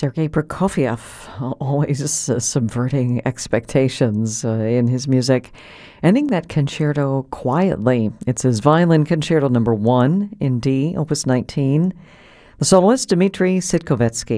Sergei Prokofiev, always subverting expectations in his music, ending that concerto quietly. It's his Violin Concerto No. 1 in D, Opus 19. The soloist, Dmitri Sitkovetsky.